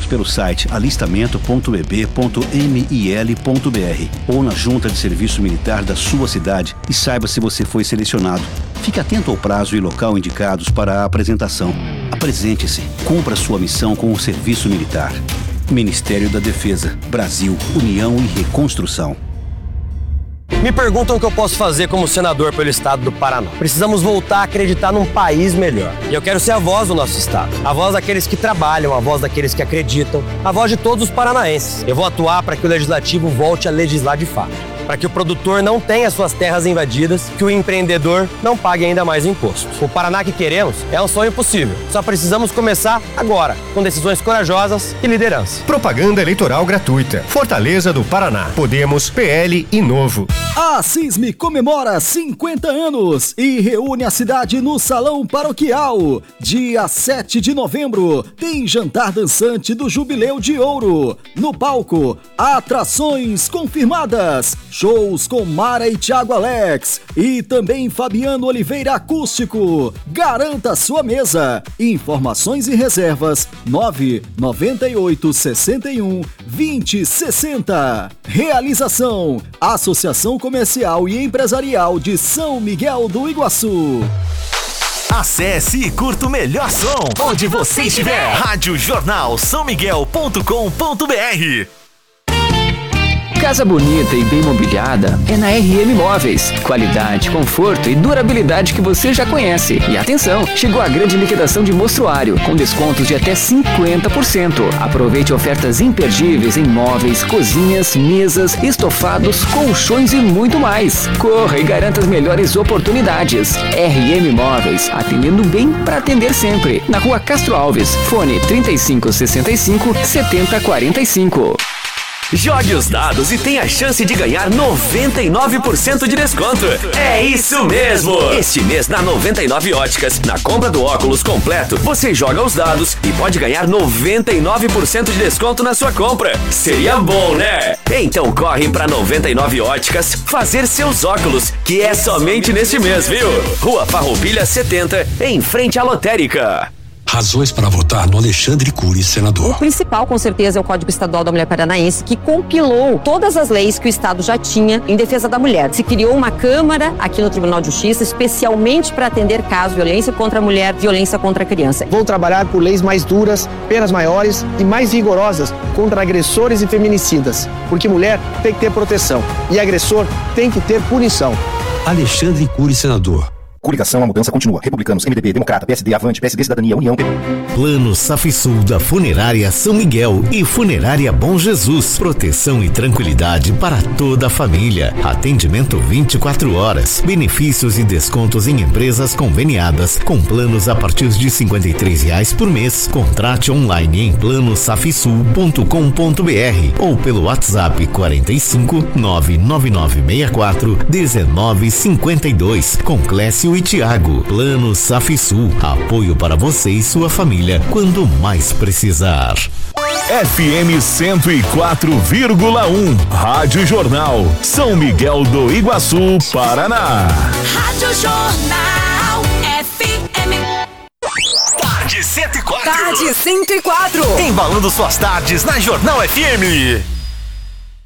contatos pelo site alistamento.eb.mil.br ou na junta de serviço militar da sua cidade e saiba se você foi selecionado. Fique atento ao prazo e local indicados para a apresentação. Apresente-se. Cumpra sua missão com o serviço militar. Ministério da Defesa, Brasil, União e Reconstrução. Me perguntam o que eu posso fazer como senador pelo estado do Paraná. Precisamos voltar a acreditar num país melhor. E eu quero ser a voz do nosso estado. A voz daqueles que trabalham, a voz daqueles que acreditam, a voz de todos os paranaenses. Eu vou atuar para que o legislativo volte a legislar de fato. Para que o produtor não tenha suas terras invadidas, que o empreendedor não pague ainda mais imposto. O Paraná que queremos é um sonho possível. Só precisamos começar agora, com decisões corajosas e liderança. Propaganda eleitoral gratuita. Fortaleza do Paraná. Podemos, PL e Novo. A CISME comemora 50 anos e reúne a cidade no Salão Paroquial. Dia 7 de novembro, tem jantar dançante do Jubileu de Ouro. No palco, atrações confirmadas. Shows com Mara e Thiago Alex e também Fabiano Oliveira Acústico. Garanta sua mesa. Informações e reservas 998 61 20 60. Realização: Associação Comercial e Empresarial de São Miguel do Iguaçu. Acesse e curta o melhor som onde você estiver. radiojornalsãomiguel.com.br. Casa bonita e bem mobiliada é na RM Móveis. Qualidade, conforto e durabilidade que você já conhece. E atenção, chegou a grande liquidação de mostruário, com descontos de até 50%. Aproveite ofertas imperdíveis em móveis, cozinhas, mesas, estofados, colchões e muito mais. Corra e garanta as melhores oportunidades. RM Móveis, atendendo bem para atender sempre. Na Rua Castro Alves, fone 3565 7045. Jogue os dados e tenha a chance de ganhar 99% de desconto. É isso mesmo! Este mês na 99 Óticas, na compra do óculos completo, você joga os dados e pode ganhar 99% de desconto na sua compra. Seria bom, né? Então corre pra 99 Óticas fazer seus óculos, que é somente neste mês, viu? Rua Farroupilha 70, em frente à lotérica. Razões para votar no Alexandre Cury, senador. O principal, com certeza, é o Código Estadual da Mulher Paranaense, que compilou todas as leis que o Estado já tinha em defesa da mulher. Se criou uma Câmara aqui no Tribunal de Justiça, especialmente para atender casos de violência contra a mulher, violência contra a criança. Vou trabalhar por leis mais duras, penas maiores e mais rigorosas contra agressores e feminicidas, porque mulher tem que ter proteção e agressor tem que ter punição. Alexandre Cury, senador. Coligação, a mudança continua. Republicanos, MDB, Democrata, PSD, Avante, PSD, Cidadania, União. Plano Safisul da Funerária São Miguel e Funerária Bom Jesus. Proteção e tranquilidade para toda a família. Atendimento 24 horas. Benefícios e descontos em empresas conveniadas com planos a partir de R$ 53 por mês. Contrate online em planosafisul.com.br ou pelo WhatsApp 45 99964 1952 com Clécio e Tiago. Plano Safisul. Apoio para você e sua família quando mais precisar. FM 104,1. Rádio Jornal. São Miguel do Iguaçu, Paraná. Rádio Jornal FM. Tarde 104. Tarde 104. Embalando suas tardes na Jornal FM.